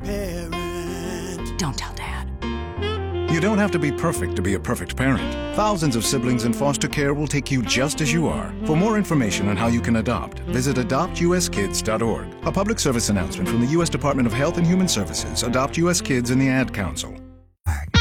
parent. Don't tell Dad. You don't have to be perfect to be a perfect parent. Thousands of siblings in foster care will take you just as you are. For more information on how you can adopt, visit adoptuskids.org. A public service announcement from the U.S. Department of Health and Human Services, Adopt U.S. Kids, and the Ad Council.